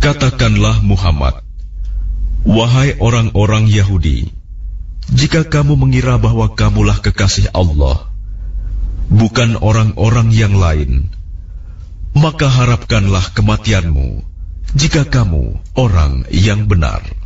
Katakanlah Muhammad, wahai orang-orang Yahudi, jika kamu mengira bahwa kamulah kekasih Allah, bukan orang-orang yang lain, maka harapkanlah kematianmu jika kamu orang yang benar.